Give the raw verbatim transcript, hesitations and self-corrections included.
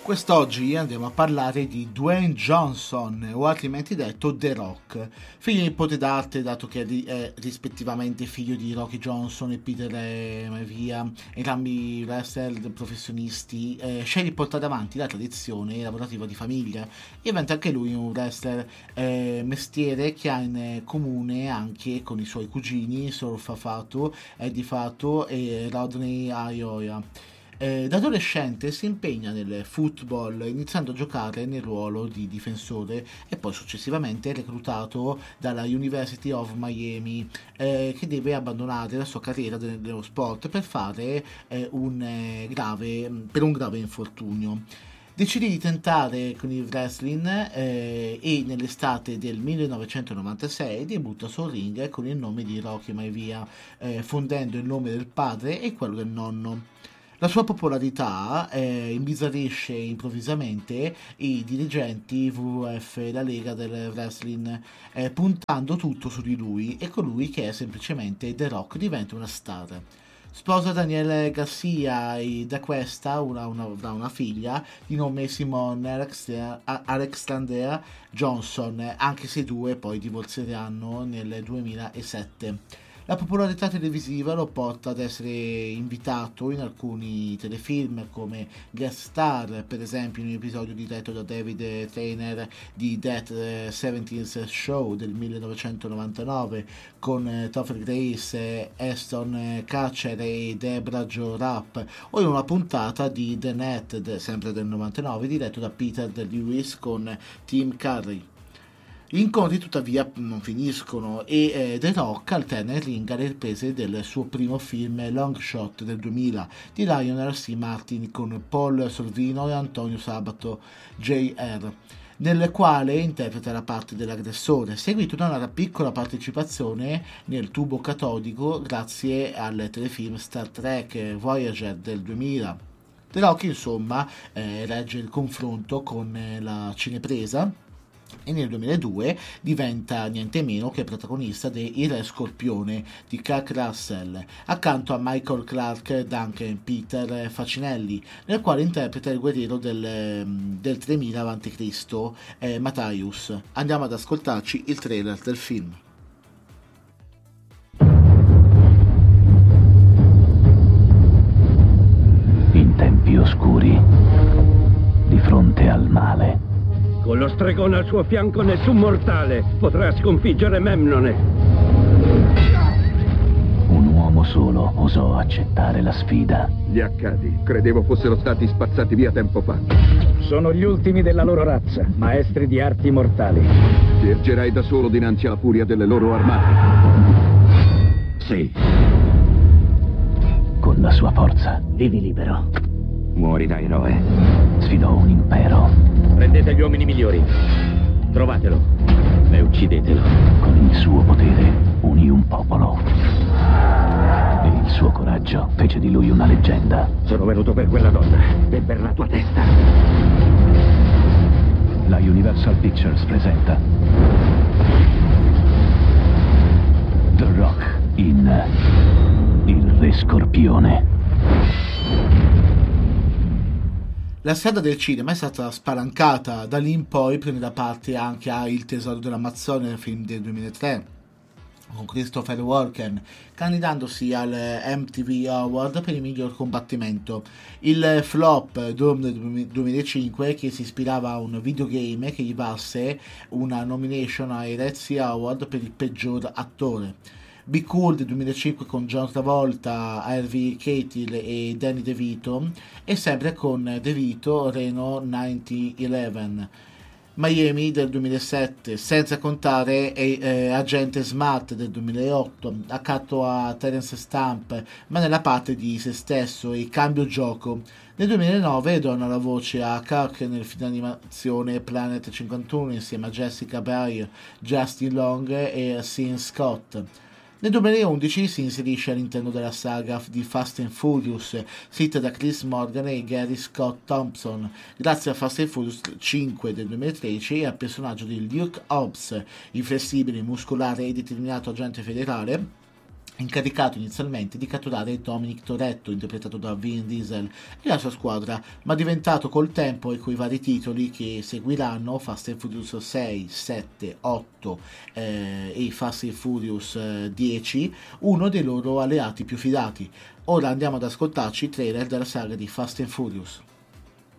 Quest'oggi andiamo a parlare di Dwayne Johnson, o altrimenti detto The Rock, figlio e nipote d'arte, dato che è rispettivamente figlio di Rocky Johnson e Peter eh, Maivia, entrambi wrestler professionisti. Eh, sceglie di portare avanti la tradizione lavorativa di famiglia e diventa anche lui un wrestler, eh, mestiere che ha in comune anche con i suoi cugini Surfa Fatu, Eddie Fatu e Rodney Aioia. Eh, da adolescente si impegna nel football, iniziando a giocare nel ruolo di difensore e poi successivamente reclutato dalla University of Miami, eh, che deve abbandonare la sua carriera dello sport per fare eh, un, eh, grave, per un grave infortunio. Decide di tentare con il wrestling eh, e nell'estate del millenovecentonovantasei debutta sul ring con il nome di Rocky Maivia, eh, fondendo il nome del padre e quello del nonno. La sua popolarità eh, imbizzarrisce improvvisamente i dirigenti W W F, la Lega del Wrestling, eh, puntando tutto su di lui, e colui che è semplicemente The Rock diventa una star. Sposa Danielle Garcia e da questa una, una, avrà una figlia di nome Simone Alexandra, Alexandra Johnson, anche se i due poi divorzieranno nel duemilasette. La popolarità televisiva lo porta ad essere invitato in alcuni telefilm come guest star, per esempio in un episodio diretto da David Trainer di That seventeenth Show del millenovecentonovantanove con Topher Grace, Aston Kutcher e Deborah Jo Rapp, o in una puntata di The Net, sempre del novantanove, diretto da Peter Lewis con Tim Curry. Gli incontri tuttavia non finiscono e eh, The Rock alterna il ring alle riprese del suo primo film Long Shot del duemila di Lionel C. Martin con Paul Sorvino e Antonio Sabato J R, nel quale interpreta la parte dell'aggressore, seguito da una piccola partecipazione nel tubo catodico grazie al telefilm Star Trek Voyager del duemila. The Rock insomma eh, regge il confronto con eh, la cinepresa e nel duemiladue diventa niente meno che protagonista di Il Re Scorpione di Kirk Russell, accanto a Michael Clark Duncan Peter Facinelli, nel quale interpreta il guerriero del, del tremila avanti Cristo, eh, Matthäus. Andiamo ad ascoltarci il trailer del film. In tempi oscuri, di fronte al male, con lo stregone al suo fianco nessun mortale potrà sconfiggere Memnone. Un uomo solo osò accettare la sfida. Gli Accadi, credevo fossero stati spazzati via tempo fa. Sono gli ultimi della loro razza, maestri di arti mortali. Ti ergerai da solo dinanzi alla furia delle loro armate. Sì. Con la sua forza. Vivi libero. Muori da eroe. Sfidò un impero. Prendete gli uomini migliori. Trovatelo. E uccidetelo. Con il suo potere unì un popolo. E il suo coraggio fece di lui una leggenda. Sono venuto per quella donna e per la tua testa. La Universal Pictures presenta The Rock in Il Re Scorpione. La strada del cinema è stata spalancata da lì in poi, prende parte anche a Il Tesoro dell'Amazzonia, film del duemilatré, con Christopher Walken, candidandosi al M T V Award per il miglior combattimento. Il flop Doom del duemilacinque, che si ispirava a un videogame che gli valse una nomination ai Razzie Award per il peggior attore. Be Cool del duemilacinque con John Travolta, Harvey Keitel e Danny DeVito, e sempre con DeVito Reno millenovecentoundici. Miami del duemilasette, senza contare eh, eh, Agente Smart del duemilaotto, accanto a Terence Stamp, ma nella parte di se stesso, e Cambio Gioco. Nel duemilanove dona la voce a Kirk nel film animazione Planet cinquantuno insieme a Jessica Biel, Justin Long e Sean Scott. Nel duemilaundici si inserisce all'interno della saga di Fast and Furious, scritta da Chris Morgan e Gary Scott Thompson, grazie a Fast and Furious cinque del duemilatredici e al personaggio di Luke Hobbs, inflessibile, muscolare e determinato agente federale, incaricato inizialmente di catturare Dominic Toretto, interpretato da Vin Diesel, e la sua squadra, ma diventato col tempo e coi vari titoli che seguiranno, Fast and Furious sei, sette, otto eh, e Fast and Furious eh, dieci, uno dei loro alleati più fidati. Ora andiamo ad ascoltarci i trailer della saga di Fast and Furious.